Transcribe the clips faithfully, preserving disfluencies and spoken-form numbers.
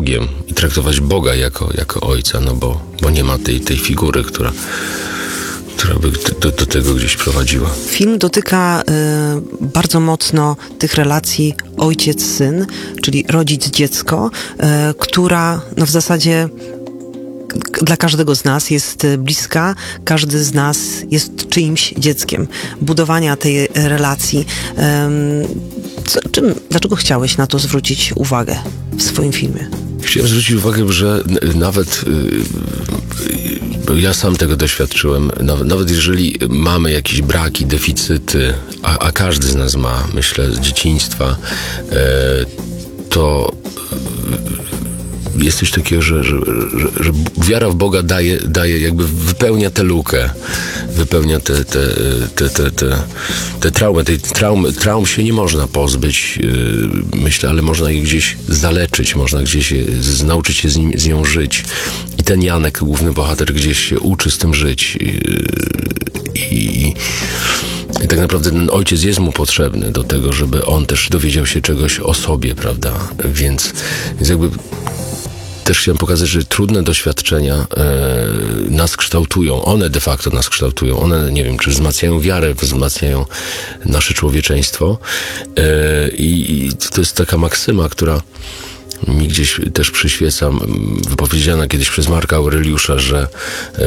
Bogiem i traktować Boga jako, jako ojca, no bo, bo nie ma tej, tej figury, która, która by do, do tego gdzieś prowadziła. Film dotyka y, bardzo mocno tych relacji ojciec-syn, czyli rodzic-dziecko, y, która no w zasadzie dla każdego z nas jest bliska, każdy z nas jest czyimś dzieckiem. Budowania tej relacji. Co, czym, dlaczego chciałeś na to zwrócić uwagę w swoim filmie? Chciałem zwrócić uwagę, że nawet yy, ja sam tego doświadczyłem, nawet, nawet jeżeli mamy jakieś braki, deficyty, a, a każdy z nas ma, myślę, z dzieciństwa, yy, to jest coś takiego, że, że, że, że wiara w Boga daje, daje jakby wypełnia tę lukę, wypełnia te, te, te, te, te, te traumy. Tej traumy, traum się nie można pozbyć, yy, myślę, ale można je gdzieś zaleczyć, można gdzieś je, z, nauczyć się z, nim, z nią żyć. I ten Janek, główny bohater, gdzieś się uczy z tym żyć. Yy, i, I tak naprawdę ten ojciec jest mu potrzebny do tego, żeby on też dowiedział się czegoś o sobie, prawda? Więc, więc jakby też chciałem pokazać, że trudne doświadczenia e, nas kształtują. One de facto nas kształtują. One, nie wiem, czy wzmacniają wiarę, wzmacniają nasze człowieczeństwo. E, i, I to jest taka maksyma, która mi gdzieś też przyświeca, wypowiedziana kiedyś przez Marka Aureliusza, że e,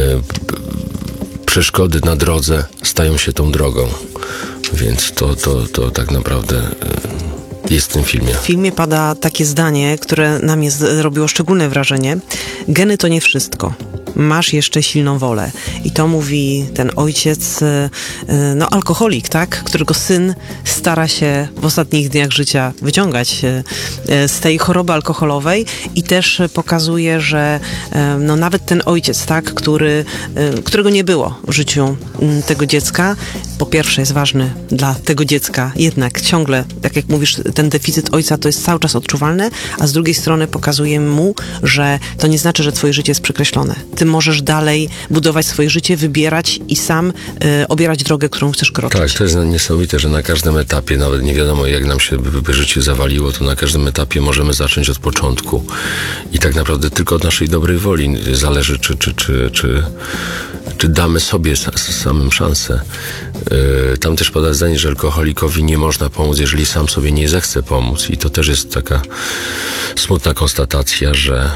przeszkody na drodze stają się tą drogą. Więc to, to, to tak naprawdę E, jest w tym filmie. W filmie pada takie zdanie, które na mnie zrobiło szczególne wrażenie. Geny to nie wszystko. Masz jeszcze silną wolę. I to mówi ten ojciec, no alkoholik, tak? Którego syn stara się w ostatnich dniach życia wyciągać z tej choroby alkoholowej i też pokazuje, że no nawet ten ojciec, tak? Który, którego nie było w życiu tego dziecka, po pierwsze jest ważny dla tego dziecka, jednak ciągle, tak jak mówisz, ten deficyt ojca to jest cały czas odczuwalny, a z drugiej strony pokazuje mu, że to nie znaczy, że twoje życie jest przekreślone. Ty możesz dalej budować swoje życie, wybierać i sam y, obierać drogę, którą chcesz kroczyć. Tak, to jest niesamowite, że na każdym etapie, nawet nie wiadomo jak nam się by, by życie zawaliło, to na każdym etapie możemy zacząć od początku. I tak naprawdę tylko od naszej dobrej woli zależy, czy, czy, czy, czy, czy damy sobie samym szansę. Yy, tam też pada zdanie, że alkoholikowi nie można pomóc, jeżeli sam sobie nie zechce pomóc. I to też jest taka smutna konstatacja, że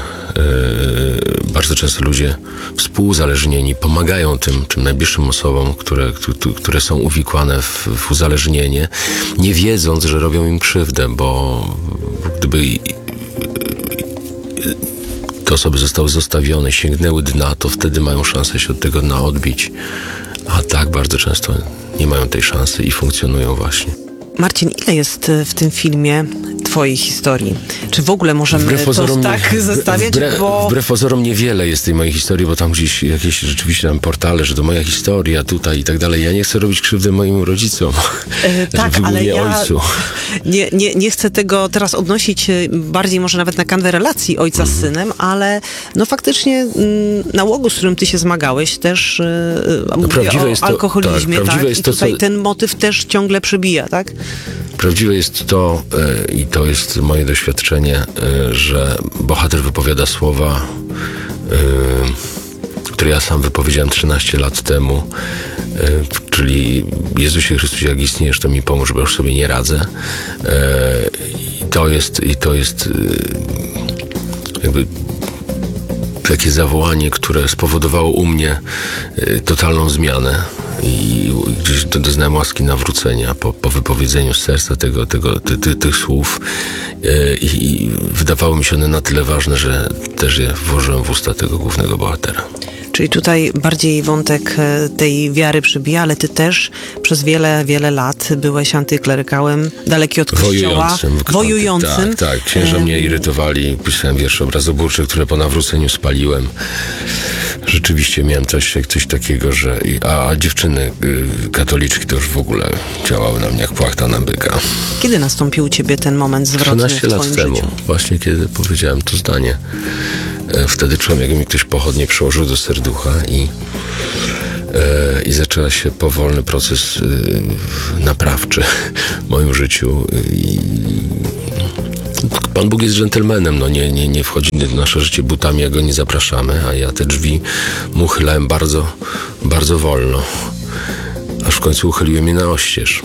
yy, bardzo często ludzie współuzależnieni pomagają tym, tym najbliższym osobom, które, które są uwikłane w, w uzależnienie, nie wiedząc, że robią im krzywdę, bo gdyby te osoby zostały zostawione, sięgnęły dna, to wtedy mają szansę się od tego dna odbić. A tak bardzo często nie mają tej szansy i funkcjonują właśnie. Marcin, ile jest w tym filmie twojej historii? Czy w ogóle możemy wbrew pozorom, to tak nie, zestawiać? Wbrew, bo... wbrew pozorom niewiele jest tej mojej historii, bo tam gdzieś jakieś rzeczywiście tam portale, że to moja historia tutaj i tak dalej. Ja nie chcę robić krzywdy moim rodzicom. E, tak, ale ja ojcu. Nie, nie, nie chcę tego teraz odnosić bardziej może nawet na kanwę relacji ojca mhm. z synem, ale no faktycznie m, nałogu, z którym ty się zmagałeś też no, mówię o jest to, alkoholizmie, tak, tak? Jest i tutaj to, co... ten motyw też ciągle przebija, tak? Prawdziwe jest to, yy, i to jest moje doświadczenie, yy, że bohater wypowiada słowa, yy, które ja sam wypowiedziałem trzynaście lat temu, yy, czyli Jezusie Chrystusie, jak istniejesz, to mi pomóż, bo już sobie nie radzę. Yy, I to jest, i to jest yy, jakby takie zawołanie, które spowodowało u mnie yy, totalną zmianę. I gdzieś doznałem łaski nawrócenia po, po wypowiedzeniu z serca tego, tego, ty, ty, tych słów I, i wydawało mi się one na tyle ważne, że też je włożyłem w usta tego głównego bohatera. Czyli tutaj bardziej wątek tej wiary przybija, ale ty też przez wiele, wiele lat byłeś antyklerykałem, daleki od kościoła, wojującym. wojującym. Tak, tak. Księża mnie irytowali, pisałem wiersze obrazoburcze, które po nawróceniu spaliłem. Rzeczywiście miałem coś, coś takiego, że... A, a dziewczyny y, katoliczki to już w ogóle działały na mnie jak płachta na byka. Kiedy nastąpił u ciebie ten moment zwrotny w twoim lat temu, życiu? Właśnie kiedy powiedziałem to zdanie. Wtedy czułem, jak mi ktoś pochodnie przyłożył do serducha i, e, i zaczęła się powolny proces e, naprawczy w moim życiu. I Pan Bóg jest dżentelmenem, no nie, nie, nie wchodzi w nasze życie butami, jak go nie zapraszamy, a ja te drzwi mu chylałem bardzo, bardzo wolno. Aż w końcu uchyliłem je na oścież.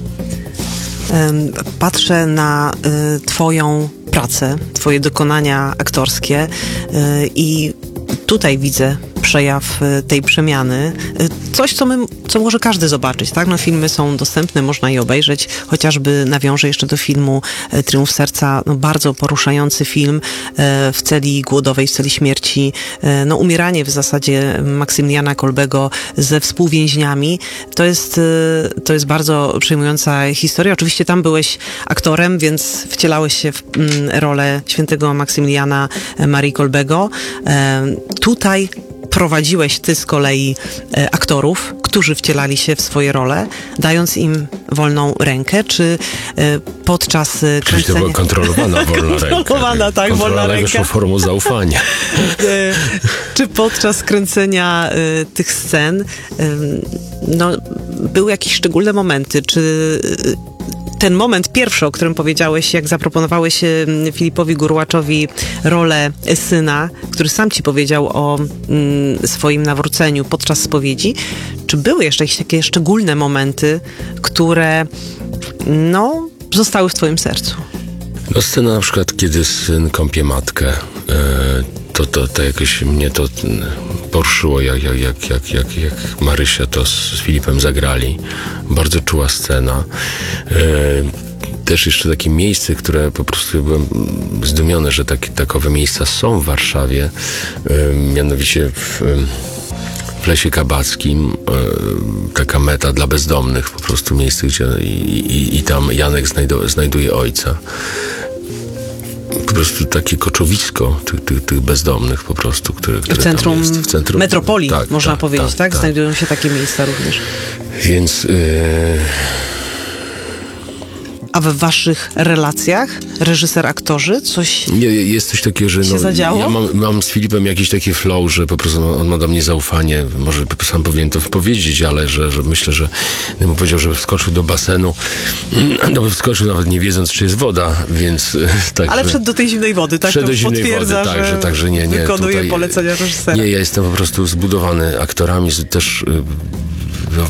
Patrzę na y, twoją pracę, twoje dokonania aktorskie y, i tutaj widzę przejaw y, tej przemiany. Y, coś, co, my, co może każdy zobaczyć, tak? No, filmy są dostępne, można je obejrzeć. Chociażby nawiążę jeszcze do filmu y, Triumf Serca, no, bardzo poruszający film y, w celi głodowej, w celi śmierci. Y, no, umieranie w zasadzie Maksymiliana Kolbego ze współwięźniami. To jest, y, to jest bardzo przejmująca historia. Oczywiście tam byłeś aktorem, więc wcielałeś się w mm, rolę świętego Maksymiliana y, Marii Kolbego. Y, tutaj prowadziłeś ty z kolei e, aktorów, którzy wcielali się w swoje role, dając im wolną rękę, czy e, podczas e, Czyli to była kontrolowana wolna ręka. Kontrolowana, tak, wolna ręka. Wyszło formą zaufania. e, czy podczas kręcenia e, tych scen e, no, były jakieś szczególne momenty, czy e, ten moment pierwszy, o którym powiedziałeś, jak zaproponowałeś Filipowi Gurłaczowi rolę syna, który sam ci powiedział o mm, swoim nawróceniu podczas spowiedzi, czy były jeszcze jakieś takie szczególne momenty, które no, zostały w twoim sercu? No scena na przykład, kiedy syn kąpie matkę, e, to, to, to jakoś mnie to poruszyło, jak, jak, jak, jak, jak, jak Marysia to z Filipem zagrali. Bardzo czuła scena. E, też jeszcze takie miejsce, które po prostu byłem zdumiony, że takie, takowe miejsca są w Warszawie, e, mianowicie w, w Lesie Kabackim, e, taka meta dla bezdomnych, po prostu miejsce, gdzie i, i, i tam Janek znajdu, znajduje ojca. Po prostu takie koczowisko tych, tych, tych bezdomnych po prostu, które, które w centrum, tam jest. W centrum metropolii, tak, można tak, powiedzieć, tak, tak? tak? Znajdują się takie miejsca również. Więc... Yy... A w waszych relacjach reżyser-aktorzy coś Nie, jest coś takiego, że się no, zadziało? ja mam, mam z Filipem jakiś taki flow, że po prostu on ma do mnie zaufanie. Może sam powinien to powiedzieć, ale że, że myślę, że gdybym mu powiedział, że wskoczył do basenu, to by wskoczył nawet nie wiedząc, czy jest woda, więc... Tak, ale że, wszedł do tej zimnej wody, tak? Wszedł do zimnej potwierdza, wody, tak, że, że, tak, że nie, nie. wykonuje tutaj, polecenia reżysera. Nie, ja jestem po prostu zbudowany aktorami, też... No,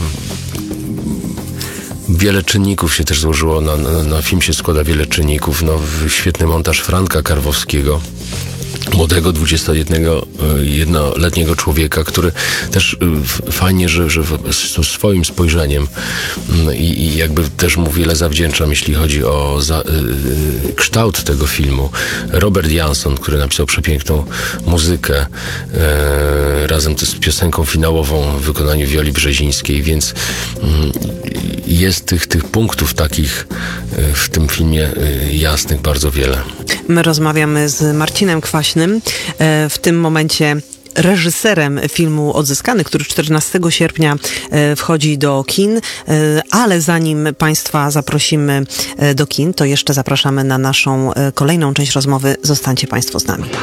wiele czynników się też złożyło, na, na, na film się składa wiele czynników. No, świetny montaż Franka Karwowskiego, młodego, dwudziestojednoletniego człowieka, który też y, fajnie, że, że z swoim spojrzeniem y, i jakby też mu wiele zawdzięczam, jeśli chodzi o za, y, kształt tego filmu. Robert Jansson, który napisał przepiękną muzykę y, razem z piosenką finałową w wykonaniu Wioli Brzezińskiej, więc y, jest tych, tych punktów takich y, w tym filmie y, jasnych bardzo wiele. My rozmawiamy z Marcinem Kwaśnym, w tym momencie reżyserem filmu Odzyskany, który czternastego sierpnia wchodzi do kin, ale zanim Państwa zaprosimy do kin, to jeszcze zapraszamy na naszą kolejną część rozmowy. Zostańcie Państwo z nami.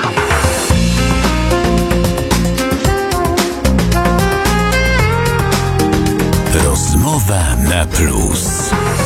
Rozmowa na plus.